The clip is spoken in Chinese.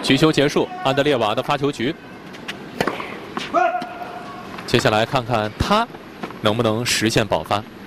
局球结束，安德烈瓦的发球局。接下来看看他能不能实现保发。